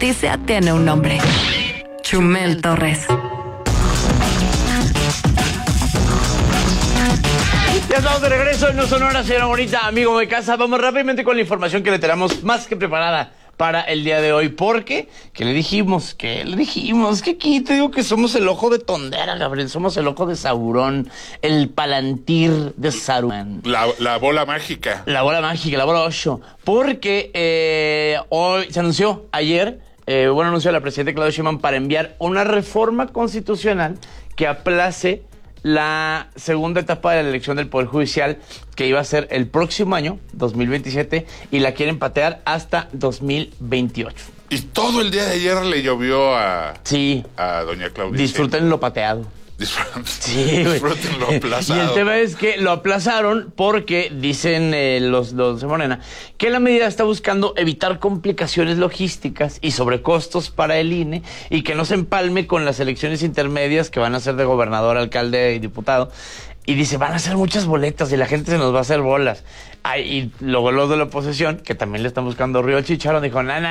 noticia tiene un nombre. Chumel Torres. Ya estamos de regreso en No Sonora, señora bonita, amigo de casa. Vamos rápidamente con la información que le tenemos más que preparada para el día de hoy, porque le dijimos que aquí te digo que somos el ojo de Tondera, Gabriel, somos el ojo de Saurón, el Palantir de Saruman. La bola mágica. La bola mágica, la bola 8, porque hoy se anunció ayer, anuncio de la presidenta Claudia Sheinbaum para enviar una reforma constitucional que aplace la segunda etapa de la elección del Poder Judicial, que iba a ser el próximo año, 2027, y la quieren patear hasta 2028. Y todo el día de ayer le llovió a doña Claudia. Disfruten lo pateado. Disfruten lo aplazado. Y el tema es que lo aplazaron porque dicen los de Morena que la medida está buscando evitar complicaciones logísticas y sobrecostos para el INE y que no se empalme con las elecciones intermedias que van a ser de gobernador, alcalde y diputado. Y dice, van a hacer muchas boletas y la gente se nos va a hacer bolas. Y luego los de la oposición, que también le están buscando río Chicharrón, dijo, no.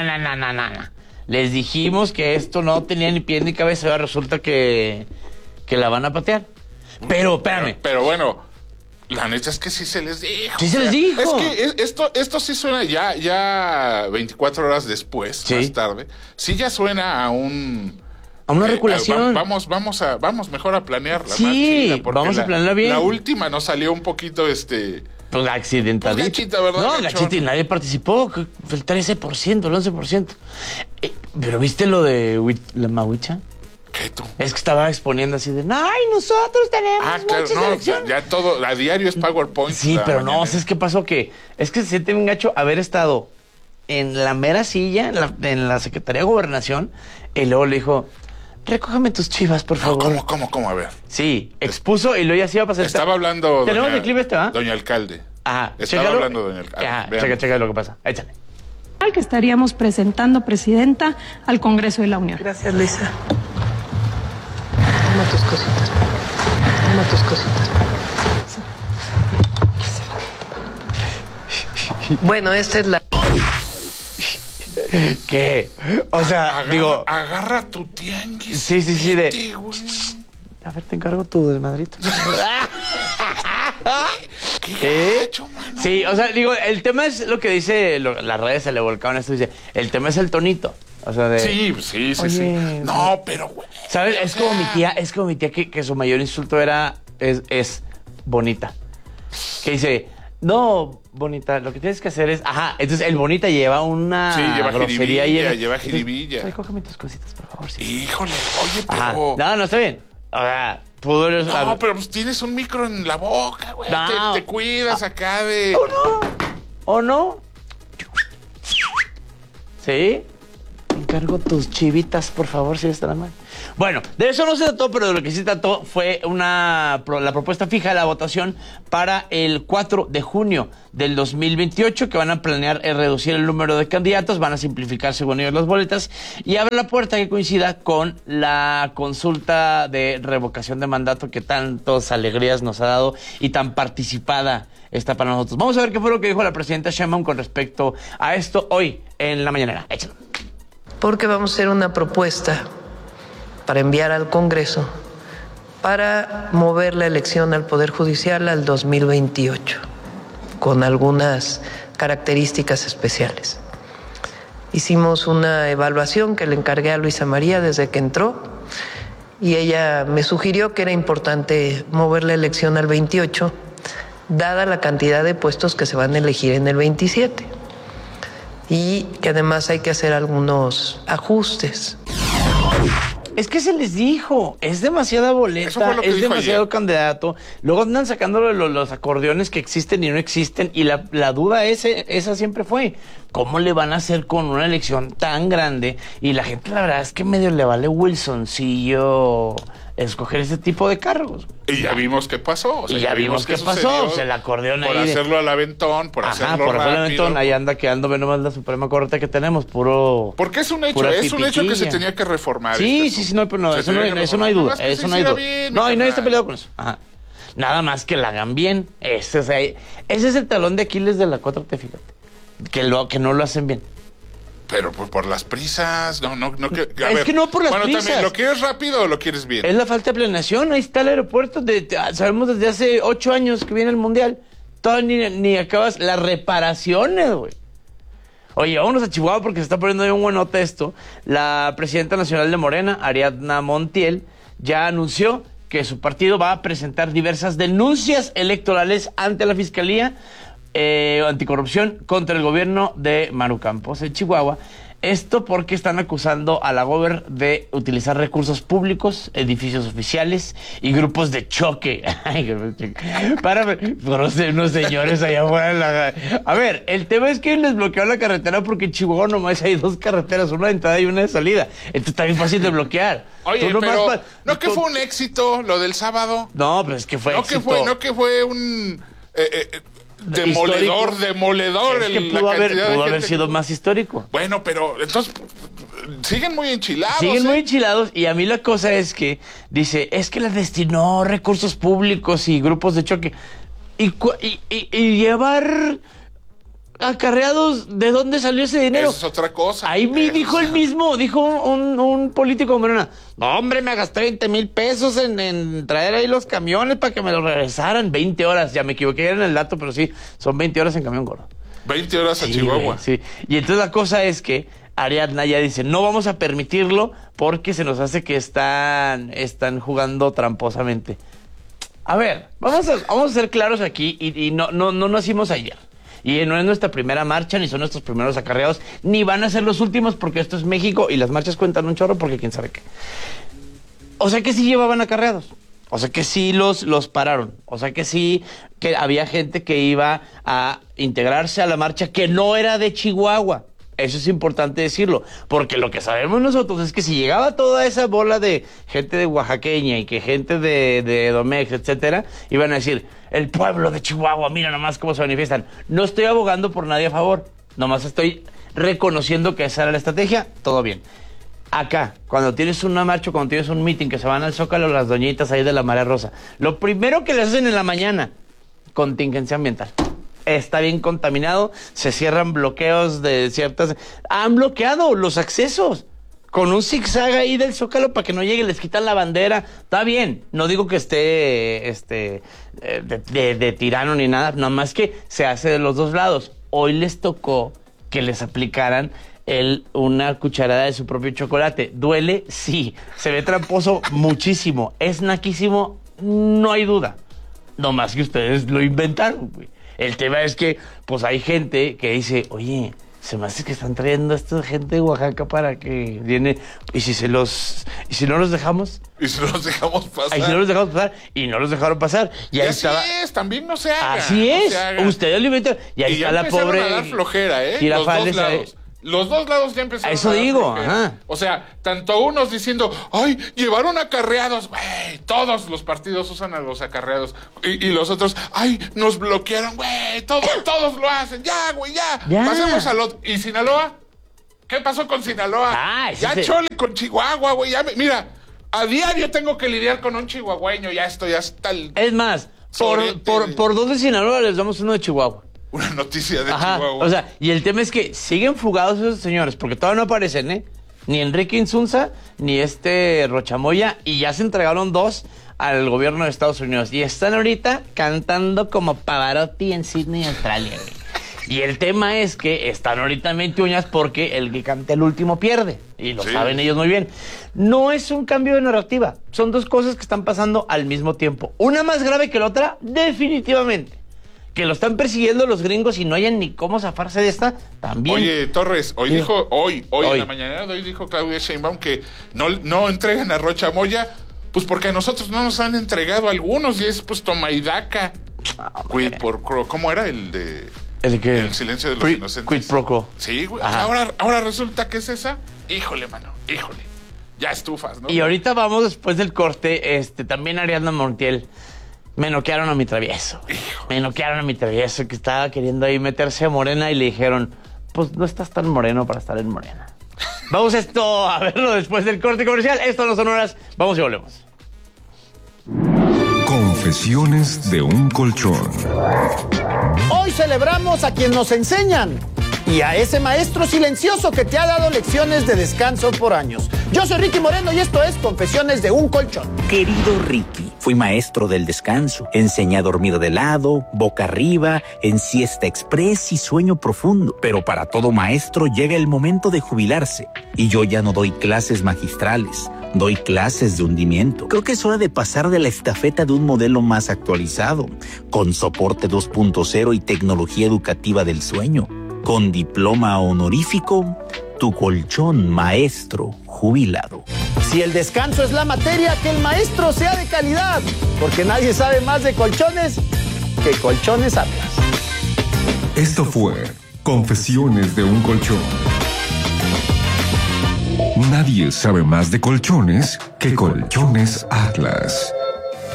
Les dijimos que esto no tenía ni pie ni cabeza, ahora resulta que la van a patear. Pero, espérame. Pero bueno, la neta es que sí se les dijo. Sí se les dijo. Es que esto sí suena ya 24 horas después, más tarde. Sí ya suena a una regulación. Vamos mejor a planearla. Sí, vamos a planearla bien. La última nos salió un poquito pues accidentadita. Gachita, ¿verdad? No, gachita, y nadie participó. Fue el 13%, el 11%. Pero ¿viste lo de la Mahuicha? ¿Qué tú? Es que estaba exponiendo así de, ¡ay, nosotros tenemos muchas elecciones! Ya todo, a diario es PowerPoint. Sí, pero no, ¿sabes qué pasó? Es que se siente bien gacho haber estado en la mera silla, en la Secretaría de Gobernación, y luego le dijo, recógeme tus chivas, por favor. ¿Cómo? A ver. Sí, expuso y luego ya se iba a pasar. Estaba hablando ¿Tenemos el clip doña alcalde. Ajá. Estaba hablando doña alcalde. Checa lo que pasa. Échale. Que estaríamos presentando, presidenta, al Congreso de la Unión. Gracias, Luisa. Toma tus cositas. Bueno, esta es la... ¿Qué? O sea, agarra tu tianguis. Sí, a ver, te encargo tu desmadrito. ¿Qué hecho, mano? Sí, o sea, el tema es lo que dice, las redes se le volcaron esto, dice, el tema es el tonito. O sea, sí. Oye, no, pero güey. ¿Sabes? Es como mi tía que su mayor insulto es bonita. Que dice, no, bonita, lo que tienes que hacer es, entonces el bonita lleva una grosería lleva jiribilla. Recógeme tus cositas, por favor. Sí. Híjole, oye, pero... No, está bien. O sea, no, pero pues tienes un micro en la boca, güey. No. Te cuidas acá de... ¿O no? ¿Sí? Encargo tus chivitas, por favor, si está la mano. Bueno, de eso no se trató, pero de lo que sí trató fue la propuesta fija de la votación para el 4 de junio del 2028, que van a planear reducir el número de candidatos, van a simplificar según ellos las boletas y abre la puerta que coincida con la consulta de revocación de mandato que tantas alegrías nos ha dado y tan participada está para nosotros. Vamos a ver qué fue lo que dijo la presidenta Sheinbaum con respecto a esto hoy en la mañanera. Échalo. Porque vamos a hacer una propuesta para enviar al Congreso para mover la elección al Poder Judicial al 2028, con algunas características especiales. Hicimos una evaluación que le encargué a Luisa María desde que entró y ella me sugirió que era importante mover la elección al 28, dada la cantidad de puestos que se van a elegir en el 27. Y que además hay que hacer algunos ajustes. Es que se les dijo, es demasiada boleta, es demasiado candidato. Luego andan sacando los acordeones que existen y no existen. Y la duda esa siempre fue, ¿cómo le van a hacer con una elección tan grande? Y la gente, la verdad es que medio le vale Wilsoncillo escoger ese tipo de cargos. Y ya vimos qué pasó. O sea, ya vimos qué pasó. O sea, el acordeón por ahí. Por hacerlo al aventón, por hacerlo rápido. Al aventón, ahí anda quedando nomás la Suprema Corte que tenemos, puro. Porque es un hecho, que se tenía que reformar. Sí, no, pero no, eso no hay duda. Eso no hay duda. No, y nadie está peleado con eso. Nada más que la hagan bien. Ese es el talón de Aquiles de la 4T, fíjate. Que no lo hacen bien. Pero por las prisas, no. Que no por las prisas. También, ¿lo quieres rápido o lo quieres bien? Es la falta de planeación. Ahí está el aeropuerto. Sabemos desde hace 8 años que viene el Mundial. Todavía ni acabas las reparaciones, güey. Oye, vámonos a Chihuahua porque se está poniendo bien buenote esto. La presidenta nacional de Morena, Ariadna Montiel, ya anunció que su partido va a presentar diversas denuncias electorales ante la Fiscalía Anticorrupción contra el gobierno de Maru Campos en Chihuahua. Esto porque están acusando a la gober de utilizar recursos públicos, edificios oficiales y grupos de choque para unos señores allá afuera. A ver, el tema es que les bloquearon la carretera porque en Chihuahua nomás hay 2 carreteras, una de entrada y una de salida. Entonces está bien fácil de bloquear. Oye, ¿no que fue un éxito lo del sábado? No, pero es que fue éxito. No que fue un... demoledor. Es que pudo haber sido más histórico. Bueno, pero entonces siguen muy enchilados. Muy enchilados, y a mí la cosa es que dice, es que les destinó recursos públicos y grupos de choque. Y llevar acarreados, ¿de dónde salió ese dinero? Eso es otra cosa. Ahí me dijo el mismo, dijo un político de Morena, no hombre, me gasté 20,000 pesos en traer ahí los camiones para que me los regresaran. 20 horas, ya me equivoqué en el dato, pero sí, son 20 horas en camión, gordo. 20 horas a Chihuahua. Sí, y entonces la cosa es que Ariadna ya dice, no vamos a permitirlo porque se nos hace que están jugando tramposamente. A ver, vamos a ser claros aquí y no nacimos ayer. Y no es nuestra primera marcha, ni son nuestros primeros acarreados, ni van a ser los últimos, porque esto es México y las marchas cuentan un chorro porque quién sabe qué. O sea que sí llevaban acarreados. O sea que sí los pararon. O sea que sí que había gente que iba a integrarse a la marcha que no era de Chihuahua. Eso es importante decirlo, porque lo que sabemos nosotros es que si llegaba toda esa bola de gente de oaxaqueña y que gente de Domex, etcétera, iban a decir, el pueblo de Chihuahua, mira nomás cómo se manifiestan. No estoy abogando por nadie a favor, nomás estoy reconociendo que esa era la estrategia, todo bien. Acá, cuando tienes una marcha, cuando tienes un meeting, que se van al Zócalo las doñitas ahí de la Marea Rosa, lo primero que les hacen en la mañana, contingencia ambiental. Está bien contaminado, se cierran bloqueos de ciertas... Han bloqueado los accesos con un zigzag ahí del Zócalo para que no llegue, les quitan la bandera. Está bien, no digo que esté de tirano ni nada, nada más que se hace de los dos lados. Hoy les tocó que les aplicaran una cucharada de su propio chocolate. ¿Duele? Sí. Se ve tramposo muchísimo. Es naquísimo, no hay duda. No más que ustedes lo inventaron, güey. El tema es que, pues hay gente que dice, oye, se me hace que están trayendo a esta gente de Oaxaca para que viene, y si no los dejamos. Y si no los dejamos pasar. Y si no los dejamos pasar, y no los dejaron pasar. Y ahí así es, también no se haga. Así es, ustedes lo inventan. Y ahí está la pobre. A dar flojera, Los dos lados. Los dos lados ya empezaron a dar digo, flojera. Ajá. O sea, tanto unos diciendo, ay, llevaron acarreados. Güey, todos los partidos usan a los acarreados. Y los otros, ay, nos bloquearon. Güey, todos lo hacen. Ya, güey, ya. Pasemos al otro. ¿Y Sinaloa? ¿Qué pasó con Sinaloa? Ya chole con Chihuahua, güey. Mira, a diario tengo que lidiar con un chihuahueño. Ya estoy hasta el... Es más, por 2 de Sinaloa les damos uno de Chihuahua. Una noticia de Chihuahua. O sea, y el tema es que siguen fugados esos señores, porque todavía no aparecen, ¿eh? Ni Enrique Insunza, ni Rochamoya, y ya se entregaron 2 al gobierno de Estados Unidos. Y están ahorita cantando como Pavarotti en Sydney, Australia, güey. Y el tema es que están ahorita 20 uñas porque el que canta el último pierde. Y lo saben ellos muy bien. No es un cambio de narrativa. Son 2 cosas que están pasando al mismo tiempo. Una más grave que la otra, definitivamente. Que lo están persiguiendo los gringos y no hayan ni cómo zafarse de esta, también. Oye, Torres, hoy en la mañana de hoy dijo Claudia Sheinbaum que no entregan a Rochamoya, pues porque a nosotros no nos han entregado algunos, y es pues toma y daca. ¿Cómo era el de... El silencio de los inocentes? Quid pro quo. Sí, güey. Ahora resulta que es esa. Híjole, mano, híjole. Ya estufas, ¿no? Y ahorita vamos después del corte, también Ariadna Montiel. Me noquearon a mi travieso. Que estaba queriendo ahí meterse a Morena y le dijeron, pues no estás tan moreno para estar en Morena. Vamos a verlo después del corte comercial. Esto no son horas. Vamos y volvemos. Confesiones de un colchón. Hoy celebramos a quien nos enseñan y a ese maestro silencioso que te ha dado lecciones de descanso por años. Yo soy Ricky Moreno y esto es Confesiones de un Colchón. Querido Ricky, fui maestro del descanso. Enseñé a dormir de lado, boca arriba, en siesta express y sueño profundo. Pero para todo maestro llega el momento de jubilarse. Y yo ya no doy clases magistrales. Doy clases de hundimiento. Creo que es hora de pasar de la estafeta de un modelo más actualizado, con soporte 2.0 y tecnología educativa del sueño. Con diploma honorífico, tu colchón maestro jubilado. Si el descanso es la materia, que el maestro sea de calidad, porque nadie sabe más de colchones que Colchones Atlas. Esto fue Confesiones de un Colchón. Nadie sabe más de colchones que Colchones Atlas.